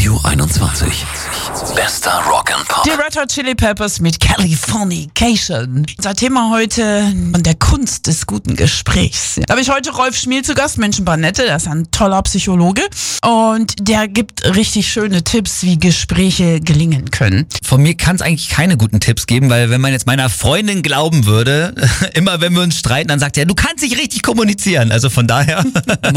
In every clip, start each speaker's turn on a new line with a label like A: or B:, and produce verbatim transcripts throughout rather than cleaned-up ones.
A: Radio einundzwanzig. Bester Rock and Pop.
B: Die Red Hot Chili Peppers mit Californication. Unser Thema heute von der Kunst des guten Gesprächs. Da habe ich heute Rolf Schmiel zu Gast, Menschenbarnette. Der ist ein toller Psychologe und der gibt richtig schöne Tipps, wie Gespräche gelingen können.
C: Von mir kann es eigentlich keine guten Tipps geben, weil wenn man jetzt meiner Freundin glauben würde, immer wenn wir uns streiten, dann sagt er, du kannst nicht richtig kommunizieren. Also von daher.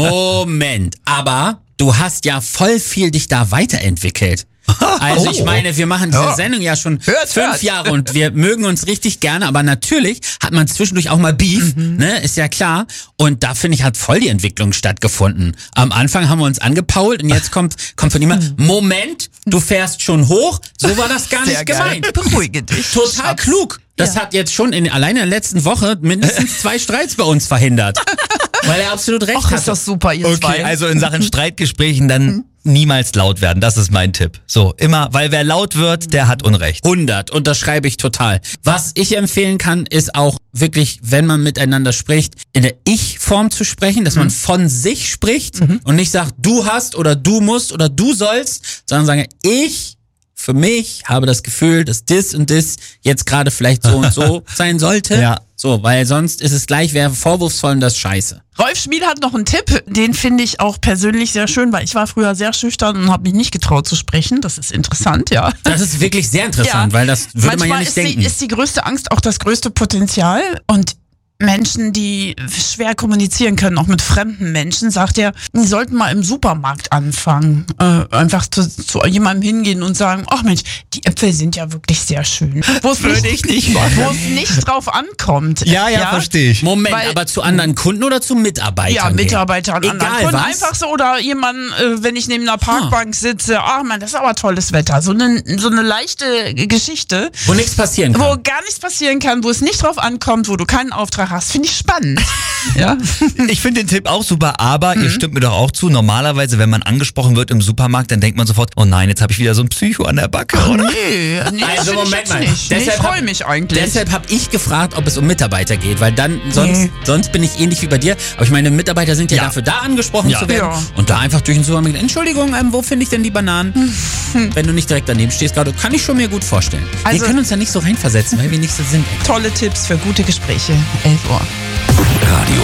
D: Moment, aber du hast ja voll viel dich da weiterentwickelt. Also ich meine, wir machen diese
C: Ja.
D: Sendung ja schon
B: Hört,
D: fünf
B: hört.
D: Jahre und wir mögen uns richtig gerne, aber natürlich hat man zwischendurch auch mal Beef,
B: Mhm.
D: ne, ist ja klar. Und da finde ich, hat voll die Entwicklung stattgefunden. Am Anfang haben wir uns angepault und jetzt kommt, kommt von jemand, Moment, du fährst schon hoch, so war das gar
B: Sehr
D: nicht
B: geil.
D: gemeint.
B: Beruhige dich.
D: Total
B: Schatz.
D: klug. Das
B: Ja.
D: hat jetzt schon in, allein in der letzten Woche mindestens zwei Streits bei uns verhindert. Weil er absolut recht
B: Ach, ist
D: hatte.
B: das super, ihr
C: Okay,
B: zwei.
C: also in Sachen Streitgesprächen dann niemals laut werden. Das ist mein Tipp. So, immer, weil wer laut wird, der hat Unrecht.
D: hundert, unterschreibe ich total. Was ich empfehlen kann, ist auch wirklich, wenn man miteinander spricht, in der Ich-Form zu sprechen, dass man von sich spricht und nicht sagt, du hast oder du musst oder du sollst, sondern sagen, ich für mich habe das Gefühl, dass das und das jetzt gerade vielleicht so und so sein sollte.
C: Ja.
D: So, weil sonst ist es gleich, wäre vorwurfsvoll und das scheiße.
B: Rolf Schmiel hat noch einen Tipp, den finde ich auch persönlich sehr schön, weil ich war früher sehr schüchtern und habe mich nicht getraut zu sprechen. Das ist interessant, ja.
D: Das ist wirklich sehr interessant, weil das würde man ja
B: Manchmal
D: nicht
B: ist
D: denken.
B: Die, ist die größte Angst auch das größte Potenzial und Menschen, die schwer kommunizieren können, auch mit fremden Menschen, sagt er, die sollten mal im Supermarkt anfangen. Äh, einfach zu, zu jemandem hingehen und sagen, ach Mensch, die Äpfel sind ja wirklich sehr schön. Wo es
C: Würde ich nicht machen.
B: Wo es nicht drauf ankommt.
C: Ja, ja, verstehe ich.
D: Moment,
B: Weil-
D: aber zu anderen Kunden oder zu Mitarbeitern?
B: Ja, Mitarbeiter an
D: Egal
B: anderen Kunden.
D: was.
B: Einfach so, oder jemand, äh, wenn ich neben einer Parkbank sitze, ach man, das ist aber tolles Wetter. So eine, so eine leichte Geschichte,
D: Wo nichts passieren kann.
B: wo gar nichts passieren kann, wo es nicht drauf ankommt, wo du keinen Auftrag hast, finde ich spannend. Ja.
C: Ich finde den Tipp auch super, aber ihr stimmt mir doch auch zu, normalerweise, wenn man angesprochen wird im Supermarkt, dann denkt man sofort, oh nein, jetzt habe ich wieder so ein Psycho an der Backe, oder?
B: Nee, nee, das
D: Also
B: finde ich
D: Moment
B: jetzt
D: mal.
B: nicht. Nee, ich
D: Deshalb
B: freue
D: hab-
B: mich eigentlich.
D: Deshalb habe ich gefragt, ob es um Mitarbeiter geht, weil dann sonst,
B: Nee.
D: sonst bin ich ähnlich wie bei dir. Aber ich meine, Mitarbeiter sind ja,
C: Ja.
D: dafür da, angesprochen
C: Ja.
D: zu werden.
B: Ja.
D: Und da einfach durch den Supermarkt, Entschuldigung, ähm, wo finde ich denn die Bananen? Wenn du nicht direkt daneben stehst gerade, kann ich schon mir gut vorstellen.
B: Also-
D: wir können uns da nicht so reinversetzen, weil wir nicht so sind.
B: Tolle Tipps für gute Gespräche. elf Uhr.
A: Radio